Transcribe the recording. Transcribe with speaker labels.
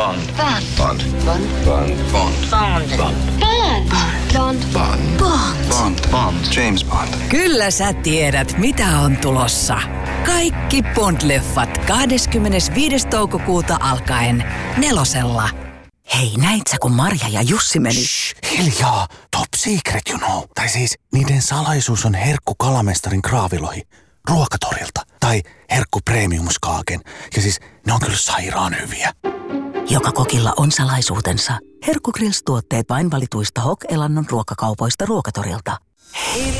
Speaker 1: Bond.
Speaker 2: Bond.
Speaker 1: Bond.
Speaker 2: Bond.
Speaker 1: Bond. Bond.
Speaker 2: Bond. Bond. Bond.
Speaker 1: Bond.
Speaker 2: Bond.
Speaker 1: Bond. James Bond.
Speaker 3: Kyllä sä tiedät, mitä on tulossa. Kaikki Bond-leffat 25. toukokuuta alkaen 4:lla. Hei, näit sä, kun Marja ja Jussi meni?
Speaker 4: Shh, hiljaa. Top secret, you know. Tai siis, niiden salaisuus on herkku kalamestarin kraavilohi. Ruokatorilta. Tai herkku premiumskaaken. Ja siis, ne on kyllä sairaan hyviä.
Speaker 3: Joka kokilla on salaisuutensa. Herkku Grills-tuotteet vain valituista Hok-elannon ruokakaupoista Ruokatorilta. Hei